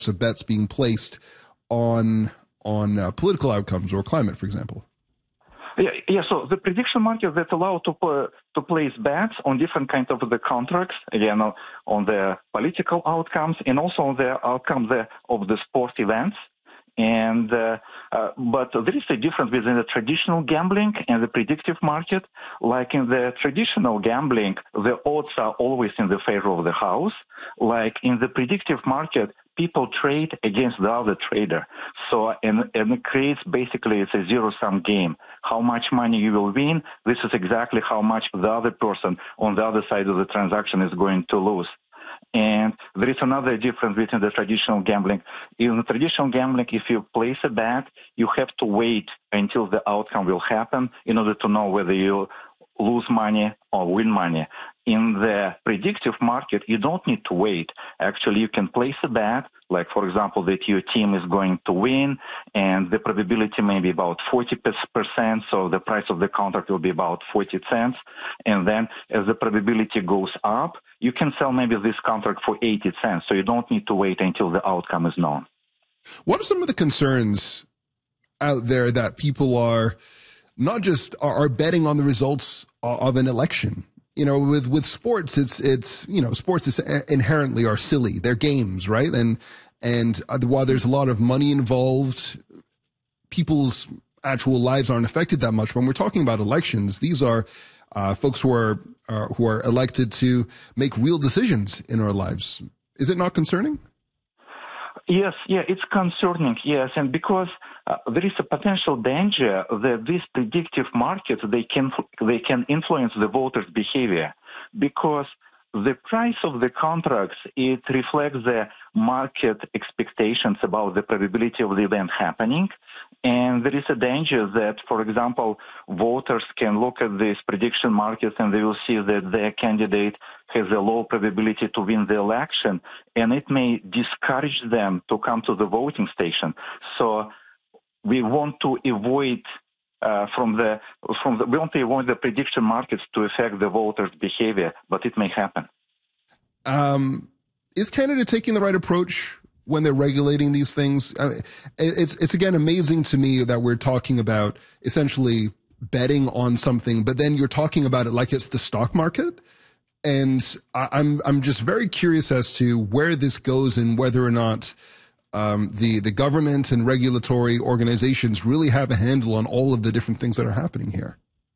of bets being placed on political outcomes or climate, for example. Yeah. So the prediction market that allow to place bets on different kinds of the contracts, again, on the political outcomes and also on the outcomes of the sport events. And but there is a difference between the traditional gambling and the predictive market. Like in the traditional gambling, the odds are always in the favor of the house. Like in the predictive market, people trade against the other trader. So and it creates basically it's a zero-sum game. How much money you will win, this is exactly how much the other person on the other side of the transaction is going to lose. And there is another difference between the traditional gambling. In the traditional gambling, if you place a bet, you have to wait until the outcome will happen in order to know whether you lose money or win money. In the predictive market, you don't need to wait. Actually, you can place a bet, like, for example, that your team is going to win, and the probability may be about 40%, so the price of the contract will be about 40 cents. And then as the probability goes up, you can sell maybe this contract for 80 cents, so you don't need to wait until the outcome is known. What are some of the concerns out there that people are not just are betting on the results of an election? You know, with sports, it's sports is inherently are silly. They're games, right? And while there's a lot of money involved, people's actual lives aren't affected that much. When we're talking about elections, these are folks who are elected to make real decisions in our lives. Is it not concerning? Yes, it's concerning, yes, and because there is a potential danger that these predictive markets, they can influence the voters' behavior, because the price of the contracts, it reflects the market expectations about the probability of the event happening. And there is a danger that, for example, voters can look at these prediction markets and they will see that their candidate has a low probability to win the election, and it may discourage them to come to the voting station. So we want to avoid we want to avoid the prediction markets to affect the voters' behavior, but it may happen. Is Canada taking the right approach when they're regulating these things? It's again amazing to me that we're talking about essentially betting on something, but then you're talking about it like it's the stock market. And I'm just very curious as to where this goes and whether or not the government and regulatory organizations really have a handle on all of the different things that are happening here.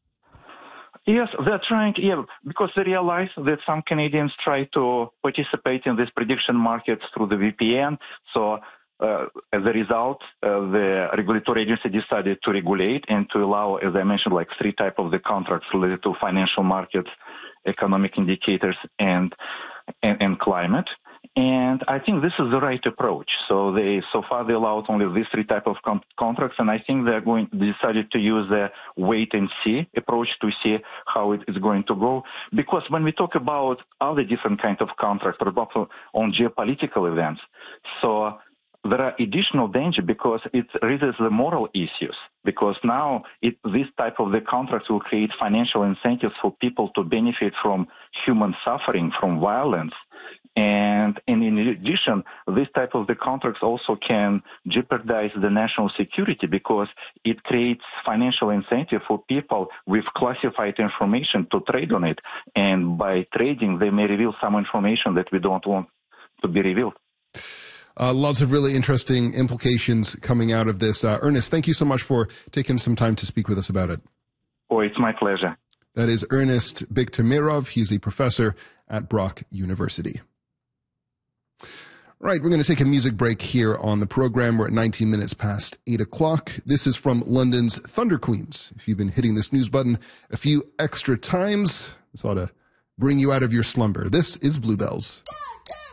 Yes, they're trying, because they realize that some Canadians try to participate in these prediction markets through the VPN. So as a result, the regulatory agency decided to regulate and to allow, as I mentioned, like 3 types of the contracts related to financial markets, economic indicators, and climate. And I think this is the right approach. So far they allowed only these 3 types of contracts, and I think they decided to use the wait and see approach to see how it is going to go. Because when we talk about other different kinds of contracts, for example, on geopolitical events, so there are additional danger because it raises the moral issues. Because now this type of the contracts will create financial incentives for people to benefit from human suffering, from violence. And in addition, this type of the contracts also can jeopardize the national security because it creates financial incentive for people with classified information to trade on it. And by trading, they may reveal some information that we don't want to be revealed. Lots of really interesting implications coming out of this. Ernest, thank you so much for taking some time to speak with us about it. Oh, it's my pleasure. That is Ernest Biktamirov. He's a professor at Brock University. Right, we're going to take a music break here on the program. We're at 19 minutes past 8 o'clock. This is from London's Thunder Queens. If you've been hitting this news button a few extra times, this ought to bring you out of your slumber. This is Bluebells.